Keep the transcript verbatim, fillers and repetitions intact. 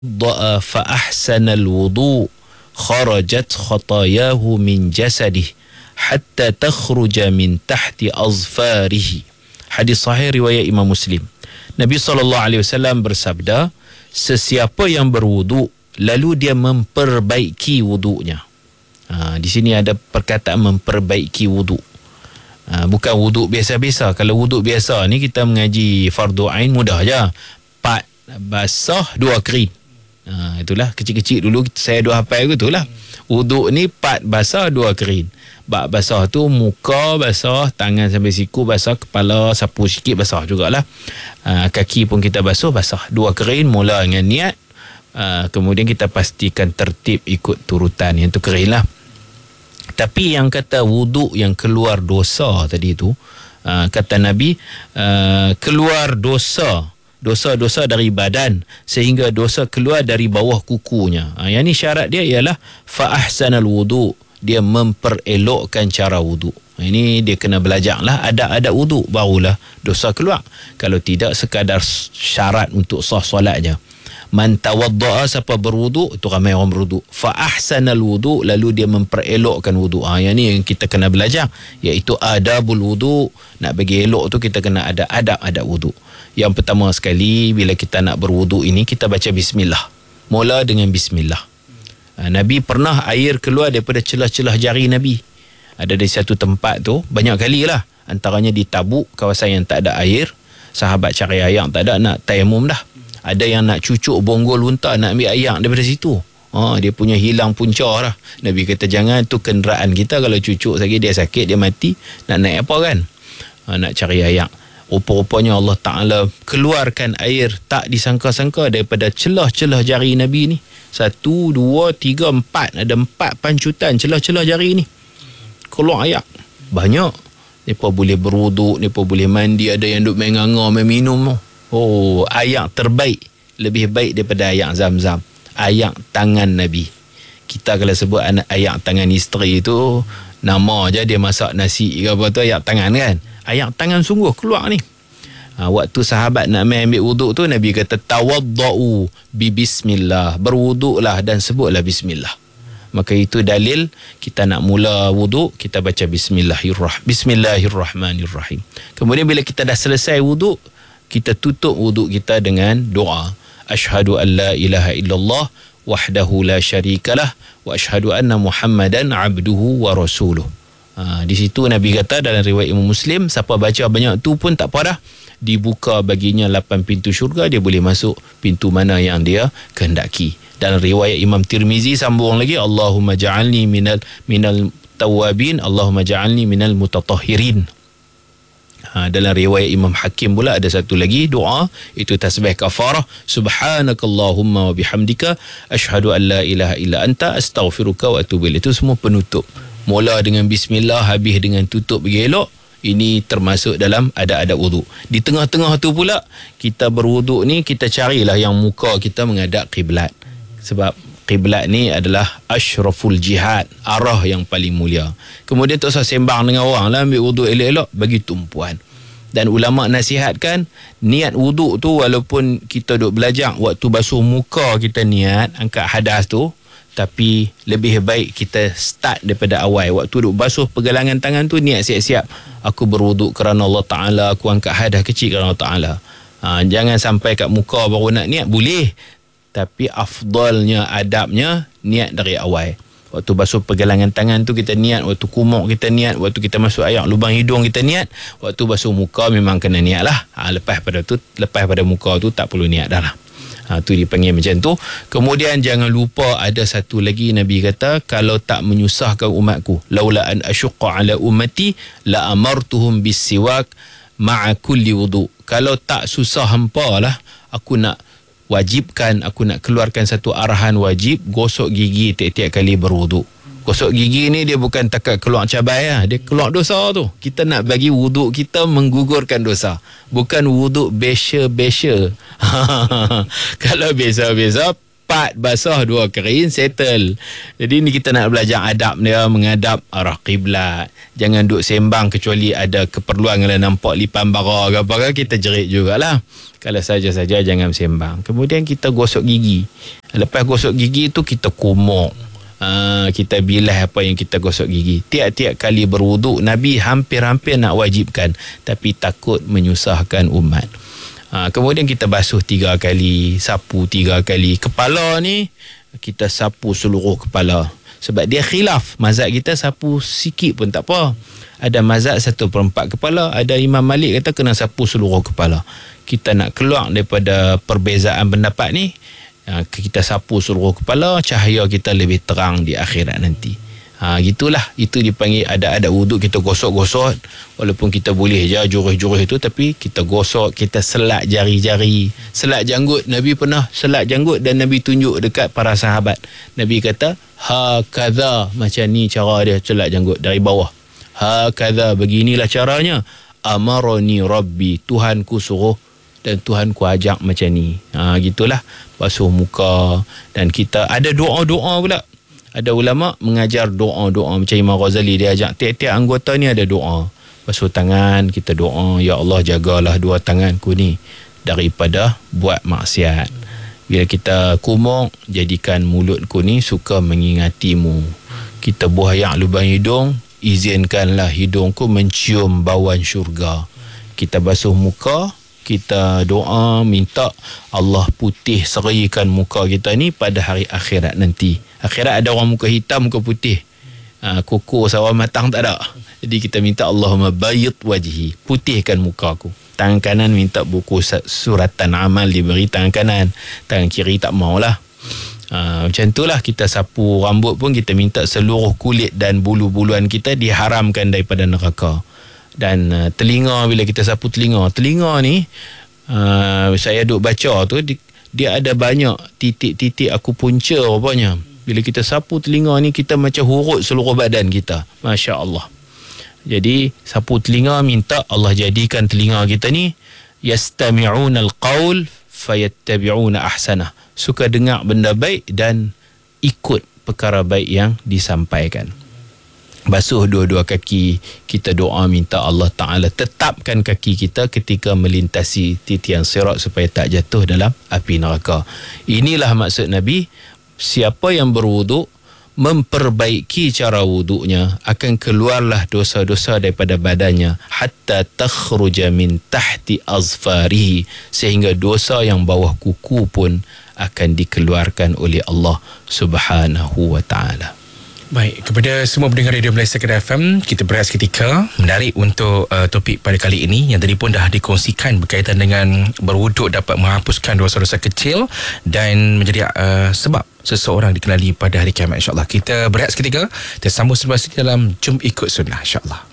ضأ فأحسن الوضوء خرجت خطاياه من جسده حتى تخرج من تحت أظفاره. Hadis sahih riwayat Imam Muslim. Nabi sallallahu alaihi wasallam bersabda, sesiapa yang berwuduk lalu dia memperbaiki wuduknya. Ha, di sini ada perkataan memperbaiki wuduk. Ha, bukan wuduk biasa-biasa. Kalau wuduk biasa ni kita mengaji fardu ain mudah je. Pat basah dua kering. Ha, itulah kecil-kecil dulu saya dua hafal ke itulah. Wuduk ni pat basah dua kering. Bak basah tu muka basah, tangan sampai siku basah, kepala sapu sikit basah jugalah. Ha, kaki pun kita basuh basah. Dua kering mula dengan niat. Ha, kemudian kita pastikan tertib ikut turutan yang tu kering lah. Tapi yang kata wuduk yang keluar dosa tadi tu, uh, kata Nabi, uh, keluar dosa, dosa-dosa dari badan sehingga dosa keluar dari bawah kukunya. Uh, yang ni syarat dia ialah fa ahsanal wuduk, dia memperelokkan cara wuduk. Ini dia kena belajar lah adab-adab wuduk, barulah dosa keluar. Kalau tidak sekadar syarat untuk sah solat je. Man tawadda'a, siapa berwuduk, itu ramai orang berwuduk, fa ahsanal wuduk, lalu dia memperelokkan wuduk. Ha, yang ni yang kita kena belajar, iaitu adabul wuduk. Nak bagi elok tu kita kena ada adab-adab wuduk. Yang pertama sekali, bila kita nak berwuduk ini, kita baca bismillah. Mula dengan bismillah. Ha, Nabi pernah air keluar daripada celah-celah jari Nabi. Ada di satu tempat tu, banyak kali lah, antaranya di Tabuk, kawasan yang tak ada air. Sahabat cari air tak ada, nak tayamum dah. Ada yang nak cucuk bonggol unta, nak ambil air daripada situ. Ha, dia punya hilang punca lah. Nabi kata jangan, tu kenderaan kita, kalau cucuk lagi dia sakit, dia mati, nak naik apa kan? Ha, nak cari air. Rupa-rupanya Allah Ta'ala keluarkan air tak disangka-sangka daripada celah-celah jari Nabi ni. Satu, dua, tiga, empat. Ada empat pancutan celah-celah jari ni. Keluar air. Banyak. Mereka boleh berwuduk, mereka boleh mandi, ada yang duk main nganga, main minum. Oh, air terbaik, lebih baik daripada air Zam-Zam. Air tangan Nabi. Kita kalau sebut air tangan isteri tu, nama je dia masak nasi ke apa tu, air tangan kan. Air tangan sungguh keluar ni. Ha, waktu sahabat nak main ambil wuduk tu, Nabi kata tawadda'u bi bismillah, berwuduklah dan sebutlah bismillah. Maka itu dalil kita nak mula wuduk, kita baca bismillahirrahmanirrahim. Bismillahirrahmanirrahim. Kemudian bila kita dah selesai wuduk, kita tutup wuduk kita dengan doa. Asyhadu an la ilaha illallah wahdahu la syarikalah wa asyhadu anna Muhammadan abduhu wa rasuluh. Ha, di situ Nabi kata dalam riwayat Imam Muslim, siapa baca banyak tu pun tak apa dah. Dibuka baginya lapan pintu syurga, dia boleh masuk pintu mana yang dia kehendaki. Dalam riwayat Imam Tirmizi sambung lagi, Allahumma ja'alni minal minal tawabin, Allahumma ja'alni minal mutatahhirin. Ha, dalam riwayat Imam Hakim pula ada satu lagi doa, itu tasbih kafarah, subhanakallahumma wa bihamdika asyhadu an la ilaha illa anta astaghfiruka wa atubu ilaik. Itu semua penutup. Mula dengan bismillah, habis dengan tutup bagi elok. Ini termasuk dalam adab-adab wuduk. Di tengah-tengah tu pula, kita berwuduk ni, kita carilah yang muka kita menghadap kiblat. Sebab kiblat ni adalah asyraful jihad, arah yang paling mulia. Kemudian tak usah sembang dengan orang lah, ambil wuduk elok-elok bagi tumpuan. Dan ulama nasihatkan, niat wuduk tu walaupun kita duk belajar, waktu basuh muka kita niat angkat hadas tu, tapi lebih baik kita start daripada awal. Waktu duk basuh pergelangan tangan tu, niat siap-siap, aku berwuduk kerana Allah Ta'ala, aku angkat hadas kecil kerana Allah Ta'ala. Ha, jangan sampai kat muka baru nak niat, boleh, tapi afdalnya, adabnya niat dari awal. Waktu basuh pergelangan tangan tu kita niat, waktu kumuk kita niat, waktu kita masuk air lubang hidung kita niat, waktu basuh muka memang kena niat lah. Ha, lepas pada tu, lepas pada muka tu tak perlu niat dah lah. Ha, tu dipanggil macam tu. Kemudian jangan lupa ada satu lagi, Nabi kata, kalau tak menyusahkan umatku, laula an asyqa ala ummati la amartuhum bisiwak ma'a kulli wudu. Kalau tak susah hampa lah, aku nak wajibkan, aku nak keluarkan satu arahan wajib, gosok gigi tiap-tiap kali berwuduk. Gosok gigi ni dia bukan takat keluar cabai lah, dia keluar dosa tu. Kita nak bagi wuduk kita menggugurkan dosa, bukan wuduk besya-besya. Kalau biasa-biasa Empat basah, dua kering, settle. Jadi ni kita nak belajar adab dia, menghadap arah kiblat. Jangan duk sembang kecuali ada keperluan. Kalau nampak lipan bara ke apa ke, kita jerit jugalah. Kalau saja-saja jangan sembang. Kemudian kita gosok gigi. Lepas gosok gigi tu kita kumuk. Ha, kita bilas apa yang kita gosok gigi. Tiap-tiap kali berwuduk, Nabi hampir-hampir nak wajibkan, tapi takut menyusahkan umat. Ha, kemudian kita basuh tiga kali, sapu tiga kali. Kepala ni kita sapu seluruh kepala. Sebab dia khilaf. Mazhab kita sapu sikit pun tak apa. Ada mazhab satu perempat kepala. Ada Imam Malik kata kena sapu seluruh kepala. Kita nak keluar daripada perbezaan pendapat ni, kita sapu seluruh kepala, cahaya kita lebih terang di akhirat nanti. Ha, gitulah. Itu dipanggil ada-ada wuduk. Kita gosok-gosok. Walaupun kita boleh je jurus-jurus itu, tapi kita gosok, kita selak jari-jari. Selak janggut. Nabi pernah selak janggut dan Nabi tunjuk dekat para sahabat. Nabi kata, hakadha, macam ni cara dia selak janggut dari bawah. Hakadha, beginilah caranya. Amarani Rabbi, Tuhanku suruh dan Tuhanku ajak macam ni. Ha, gitulah. Basuh muka. Dan kita ada doa-doa pula. Ada ulama mengajar doa-doa. Macam Imam Ghazali, dia ajak tiap-tiap anggota ni ada doa. Basuh tangan, kita doa, ya Allah jagalah dua tanganku ni daripada buat maksiat. Bila kita kumuk, jadikan mulutku ni suka mengingatimu. Kita buayak lubang hidung, izinkanlah hidungku mencium bauan syurga. Kita basuh muka, kita doa minta Allah putih serikan muka kita ni pada hari akhirat nanti. Akhirat ada orang muka hitam, muka putih. Ha, kuku sawah matang tak ada. Jadi kita minta Allahumma bayyid wajhi, putihkan mukaku. Tangan kanan minta buku suratan amal diberi tangan kanan. Tangan kiri tak maulah. Ha, macam itulah kita sapu rambut pun, kita minta seluruh kulit dan bulu-buluan kita diharamkan daripada neraka. Dan uh, telinga, bila kita sapu telinga, telinga ni uh, saya duk baca tu, di, dia ada banyak titik-titik akupuntur rupanya. Bila kita sapu telinga ni, kita macam hurut seluruh badan kita. Masya Allah. Jadi sapu telinga, minta Allah jadikan telinga kita ni yastami'una al-qawl fayattabi'una ahsanah, suka dengar benda baik dan ikut perkara baik yang disampaikan. Basuh dua-dua kaki, kita doa minta Allah Ta'ala tetapkan kaki kita ketika melintasi titian sirat supaya tak jatuh dalam api neraka. Inilah maksud Nabi, siapa yang berwuduk memperbaiki cara wuduknya, akan keluarlah dosa-dosa daripada badannya hatta takhruja min tahti azfarihi, sehingga dosa yang bawah kuku pun akan dikeluarkan oleh Allah Subhanahu wa Ta'ala. Baik, kepada semua pendengar Radio Malaysia Kedah F M, kita berehat seketika menarik untuk uh, topik pada kali ini yang tadi pun dah dikongsikan berkaitan dengan berwuduk dapat menghapuskan dosa-dosa kecil dan menjadi uh, sebab seseorang dikenali pada hari kiamat, insyaAllah. Kita berehat seketika, kita sambung selepas ini dalam Jom Ikut Sunnah, insyaAllah.